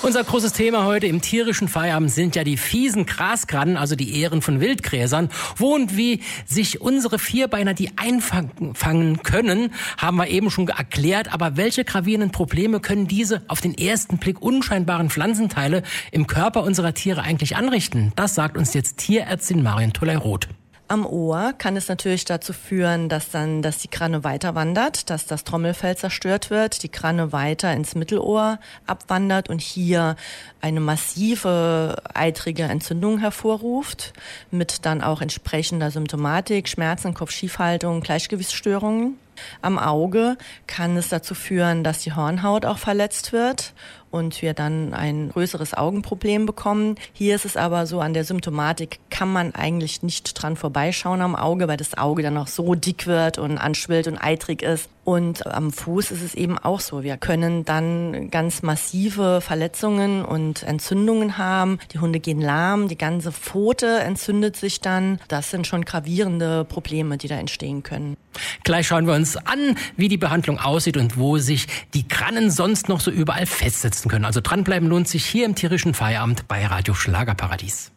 Unser großes Thema heute im tierischen Feierabend sind ja die fiesen Graskrannen, also die Ähren von Wildgräsern. Wo und wie sich unsere Vierbeiner die einfangen können, haben wir eben schon erklärt. Aber welche gravierenden Probleme können diese auf den ersten Blick unscheinbaren Pflanzenteile im Körper unserer Tiere eigentlich anrichten? Das sagt uns jetzt Tierärztin Marion Toley-Roth. Am Ohr kann es natürlich dazu führen, dass die Kranne weiter wandert, dass das Trommelfell zerstört wird, die Kranne weiter ins Mittelohr abwandert und hier eine massive eitrige Entzündung hervorruft, mit dann auch entsprechender Symptomatik, Schmerzen, Kopfschiefhaltung, Gleichgewichtsstörungen. Am Auge kann es dazu führen, dass die Hornhaut auch verletzt wird und wir dann ein größeres Augenproblem bekommen. Hier ist es aber so, an der Symptomatik kann man eigentlich nicht dran vorbeischauen am Auge, weil das Auge dann auch so dick wird und anschwillt und eitrig ist. Und am Fuß ist es eben auch so. Wir können dann ganz massive Verletzungen und Entzündungen haben. Die Hunde gehen lahm, die ganze Pfote entzündet sich dann. Das sind schon gravierende Probleme, die da entstehen können. Gleich schauen wir uns an, wie die Behandlung aussieht und wo sich die Krannen sonst noch so überall festsetzen können. Also dranbleiben lohnt sich hier im tierischen Feierabend bei Radio Schlagerparadies.